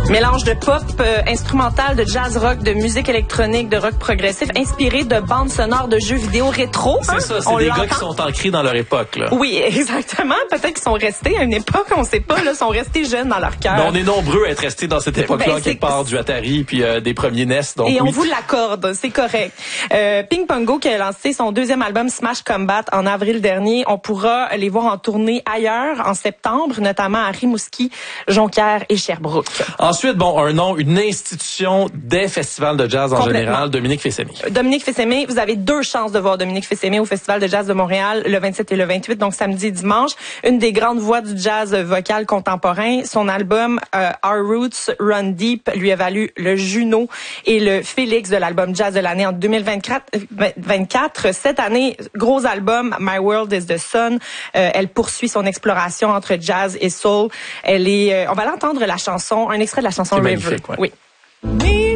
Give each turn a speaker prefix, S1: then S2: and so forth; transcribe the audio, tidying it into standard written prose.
S1: Mélange de pop instrumental, de jazz rock, de musique électronique, de rock progressif, inspiré de bandes sonores de jeux vidéo rétro.
S2: C'est ça, c'est des gars qui sont ancrés dans leur époque. Là.
S1: Oui, exactement. Peut-être qu'ils sont restés à une époque, on sait pas, là, sont restés jeunes dans leur cœur.
S2: Mais on est nombreux à être restés dans cette époque-là, quelque part du Atari puis des premiers NES. Donc,
S1: et on vous l'accorde, c'est correct. Ping Pongo qui a lancé son deuxième album Smash Combat en avril dernier, on pourra les voir en tournée ailleurs en septembre, notamment à Rimouski, Jonquière et Sherbrooke.
S2: Ensuite, bon, un nom, une institution des festivals de jazz en général, Dominique Fils-Aimé.
S1: Dominique Fils-Aimé, vous avez 2 chances de voir Dominique Fils-Aimé au Festival de jazz de Montréal le 27 et le 28, donc samedi et dimanche. Une des grandes voix du jazz vocal contemporain. Son album Our Roots Run Deep lui a valu le Juno et le Félix de l'album jazz de l'année en 2024. Cette année, gros album My World is the Sun. Elle poursuit son exploration entre jazz et soul. Elle est, on va l'entendre la chanson, un extrait de la chanson River.
S2: Ouais.
S1: Oui.